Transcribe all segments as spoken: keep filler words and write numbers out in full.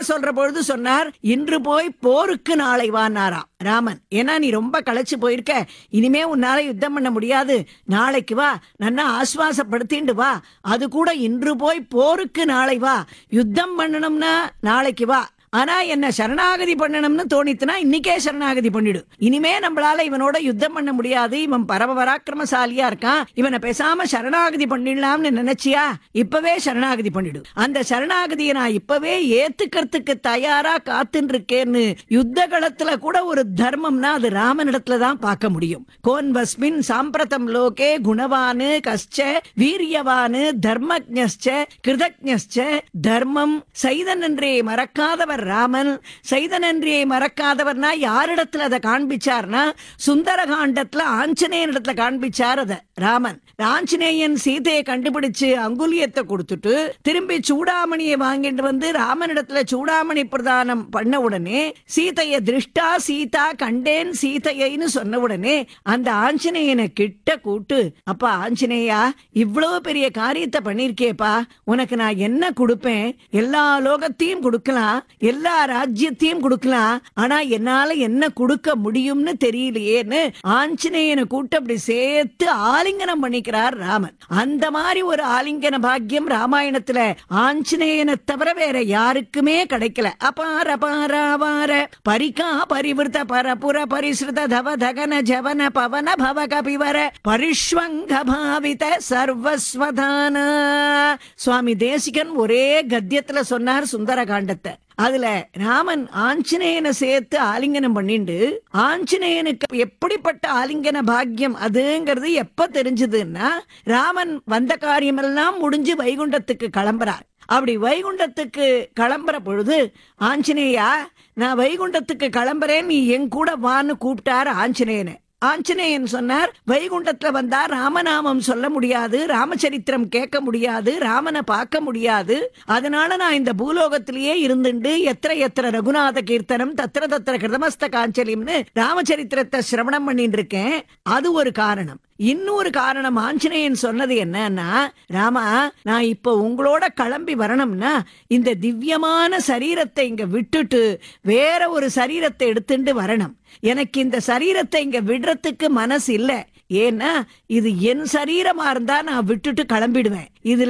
சொல்ற பொழுது சொன்னார், இன்று போய் போருக்கு நாளை வானாராம் ராமன். ஏன்னா நீ ரொம்ப களைச்சு போயிருக்க, இனிமே உன்னால யுத்தம் பண்ண முடியாது, நாளைக்கு வா, நன்னா ஆஸ்வாசப்படுத்திண்டு வா. அது கூட இன்று போய் போருக்கு நாளை வா, யுத்தம் பண்ணணும்னா நாளைக்கு வா. ஆனா என்ன சரணாகதி பண்ணணும்னு தோணித்துனா இன்னைக்கே சரணாகதி பண்ணிடு. இனிமே நம்மளால இவனோட யுத்தம் பண்ண முடியாது, இவன் பரம பராக்கிரமசாலியா இருக்கான், இவனை பேசாம சரணாகதி பண்ணிடலாம்னு நினைச்சியா, இப்பவே சரணாகதி பண்ணிடு. அந்த சரணாகதியை நான் இப்பவே ஏத்துக்கிறதுக்கு தயாரா காத்துன்னு இருக்கேன்னு யுத்த களத்துல கூட ஒரு தர்மம்னா அது ராமனிடத்துல தான் பார்க்க முடியும். கோன்வஸ்மின் சாம்பிரதம் லோகே குணவானு கஷ்ட வீரியவானு தர்மஜ்ஞஸ்ச கிருதஜ்ஞஸ்ச. தர்மம் செய்தனன்றே மறக்காதவர் ராமன். செய்தனன்றியை மறக்காதவர்னா யாரிடத்துல அதை காண்பிச்சார்னா சுந்தர காண்டத்துல ஆஞ்சநேயன் இடத்துல காண்பிச்சார் அத ராமன். ஆஞ்சநேயன் சீதையை கண்டுபிடிச்சு அங்குலியத்தை கொடுத்துட்டு திரும்பி சூடாமணியை வாங்கிட்டு வந்து ராமனிடத்துல சூடாமணி பிரதானம் பண்ண உடனே சீதைய திருஷ்டா சீதா கண்டேன் சீதையைன்னு சொன்ன உடனே அந்த ஆஞ்சநேயனை கிட்ட கூட்டு, அப்பா ஆஞ்சநேயா, இவ்வளவு பெரிய காரியத்தை பண்ணிருக்கேப்பா, உனக்கு நான் என்ன கொடுப்பேன்? எல்லா லோகத்தையும் கொடுக்கலாம், எல்லா ராஜ்யத்தையும் கொடுக்கலாம், ஆனா என்னால என்ன கொடுக்க முடியும்னு தெரியலையேன்னு ஆஞ்சநேயனை கூட்டு அப்படி சேர்த்து ஆலிங்கனம் பண்ணிக்கிறார் ராமன். அந்த மாதிரி ஒரு ஆலிங்கன பாக்கியம் ராமாயணத்துல ஆஞ்சநேயனை தவிர வேற யாருக்குமே கிடைக்கல. அபார பாராவார பரிகா பரிவிருத்த பரபுர பரிசுத தவ தகன ஜவன பவன பவ கபிவர பரிஷ்வங்க பாவித சர்வஸ்வதான. சுவாமி தேசிகன் ஒரே கத்தியத்துல சொன்னார் சுந்தர காண்டத்தை. அதுல ராமன் ஆஞ்சநேயனை சேர்த்து ஆலிங்கனம் பண்ணிண்டு, ஆஞ்சநேயனுக்கு எப்படிப்பட்ட ஆலிங்கன பாக்கியம் அதுங்கிறது எப்ப தெரிஞ்சதுன்னா ராமன் வந்த காரியமெல்லாம் முடிஞ்சு வைகுண்டத்துக்கு கிளம்புறார். அப்படி வைகுண்டத்துக்கு கிளம்புற பொழுது ஆஞ்சநேயா, நான் வைகுண்டத்துக்கு கிளம்புறேன், நீ என் கூட வான்னு கூப்பிட்டார் ஆஞ்சநேயனை. ஆஞ்சநேயன் சொன்னார், வைகுண்டத்துல வந்தா ராமநாமம் சொல்ல முடியாது, ராமச்சரித்திரம் கேட்க முடியாது, ராமனை பார்க்க முடியாது, அதனால நான் இந்த பூலோகத்திலேயே இருந்துண்டு எத்திர எத்திர ரகுநாத கீர்த்தனம் தத்திர தத்திர கிருதமஸ்த காஞ்சலியம்னு ராமச்சரித்திரத்தை சிரவணம் பண்ணிட்டு இருக்கேன். அது ஒரு காரணம். இன்னொரு காரணம் ஆஞ்சநேயன் சொன்னது என்னன்னா, ராமா, நான் இப்ப உங்களோட கிளம்பி வரணும்னா இந்த திவ்யமான சரீரத்தை இங்க விட்டுட்டு வேற ஒரு சரீரத்தை எடுத்துட்டு வரணும். எனக்கு இந்த சரீரத்தை இங்க விடுறதுக்கு மனசு இல்ல. ஏன்னா இது என் சரீரமா இருந்தா நான் விட்டுட்டு கிளம்பிடுவேன். இதுல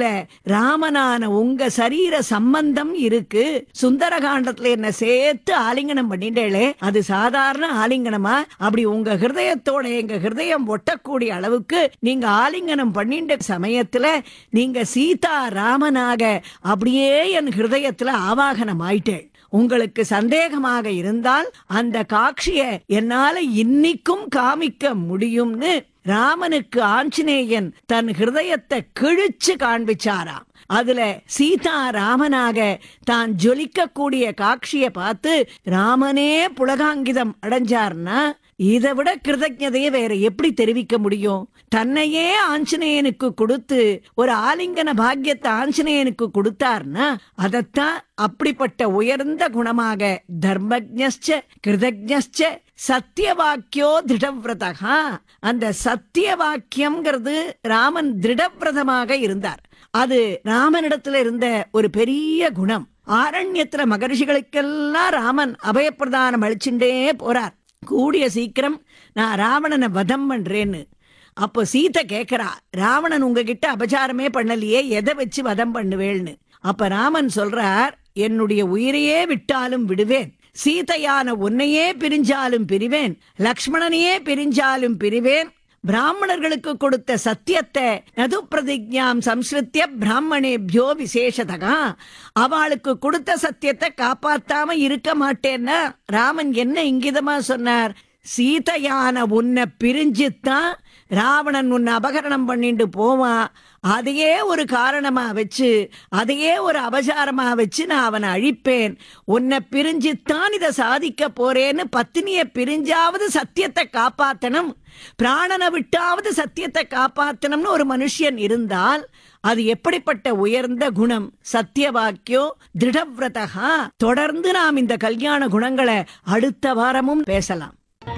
ராமனான உங்க சரீர சம்பந்தம் இருக்கு. சுந்தர காண்டத்துல என்ன சேர்த்து ஆலிங்கனம் பண்ணிட்டேளே, அது சாதாரண ஆலிங்கனமா? அப்படி உங்க ஹிருதயத்தோட எங்க ஹிருதயம் ஒட்டக்கூடிய அளவுக்கு நீங்க ஆலிங்கனம் பண்ணிட்ட சமயத்துல நீங்க சீதா ராமனாக அப்படியே என் ஹிருதயத்துல ஆவாகனம் ஆயிட்டேள். உங்களுக்கு சந்தேகமாக இருந்தால் அந்த காட்சிய என்னால இன்னிக்கும் காமிக்க முடியும்னு ராமனுக்கு ஆஞ்சநேயன் தன் ஹிருதயத்தை கிழிச்சு காண்பிச்சாராம். அதுல சீதா ராமனாக தான் ஜொலிக்கக்கூடிய காட்சியை பார்த்து ராமனே புலகாங்கிதம் அடைஞ்சார்னா இதை விட கிருதஜதையை வேற எப்படி தெரிவிக்க முடியும்? தன்னையே ஆஞ்சநேயனுக்கு கொடுத்து ஒரு ஆலிங்கன பாக்கியத்தை ஆஞ்சநேயனுக்கு கொடுத்தார்னா அதத்தான் அப்படிப்பட்ட உயர்ந்த குணமாக தர்மஜ்ஞஸ்ச கிருதஜ்ஞஸ்ச சத்தியவாக்கியோ திருடவிரதா. அந்த சத்திய வாக்கியம்ங்கிறது ராமன் திருடவிரதமாக இருந்தார். அது ராமனிடத்துல இருந்த ஒரு பெரிய குணம். ஆரண்யத்துல மகர்ஷிகளுக்கெல்லாம் ராமன் அபயப்பிரதானம் அளிச்சுட்டே போறார். கூடிய சீக்கிரம் நான் ராவணனை வதம் பண்றேன்னு. அப்போ சீதை கேட்கிறா, ராவணன் உங்ககிட்ட அபச்சாரமே பண்ணலையே, எதை வச்சு வதம் பண்ணுவேன்னு. அப்ப ராமன் சொல்றார், என்னுடைய உயிரையே விட்டாலும் விடுவேன், சீதையான உன்னையே பிரிஞ்சாலும் பிரிவேன், லக்ஷ்மணனையே பிரிஞ்சாலும் பிரிவேன், பிராமணர்களுக்கு கொடுத்த சத்தியத்தை நது பிரதிஜாம் சம்ஸ்ருத்திய பிராமணேபியோ விசேஷதகா, அவளுக்கு கொடுத்த சத்தியத்தை காப்பாத்தாம இருக்க மாட்டேன்னா ராமன் என்ன இங்கிதமா சொன்னார்? சீதையான உன்னை பிரிஞ்சுத்தான் ராவணன் உன்னை அபகரணம் பண்ணிட்டு போவான், அதையே ஒரு காரணமா வச்சு அதையே ஒரு அபசாரமா வச்சு நான் அவனை அழிப்பேன், உன்னை பிரிஞ்சுத்தான் இதை சாதிக்க போறேன்னு பத்தினிய பிரிஞ்சாவது சத்தியத்தை காப்பாத்தணும், பிராணனை விட்டாவது சத்தியத்தை காப்பாத்தணும்னு ஒரு மனுஷன் இருந்தால் அது எப்படிப்பட்ட உயர்ந்த குணம்! சத்தியவாக்கியோ திருடவிரதா. தொடர்ந்து நாம் இந்த கல்யாண குணங்களை அடுத்த வாரமும் பேசலாம்.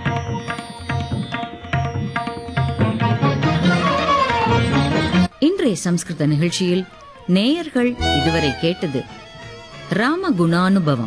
இன்றைய சம்ஸ்கிருத நிகழ்ச்சியில் நேயர்கள் இதுவரை கேட்டது ராமகுணானுபவம்.